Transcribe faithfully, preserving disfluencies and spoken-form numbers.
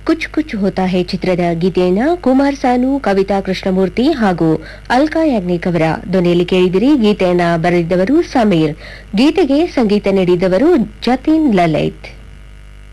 ಕುಚ್ ಕುಚ್ ಹೋತಾ ಹೇ ಚಿತ್ರದ ಗೀತೆಯನ್ನ ಕುಮಾರ್ ಸಾನು, ಕವಿತಾ ಕೃಷ್ಣಮೂರ್ತಿ ಹಾಗೂ ಅಲ್ಕಾ ಯಾಗ್ನಿಕ್ ಅವರ ಧ್ವನಿಯಲ್ಲಿ ಕೇಳಿದಿರಿ. ಗೀತೆಯನ್ನ ಬರೆದಿದ್ದವರು ಸಮೀರ್, ಗೀತೆಗೆ ಸಂಗೀತ ನೀಡಿದವರು ಜತಿನ್ ಲಲಿತ್.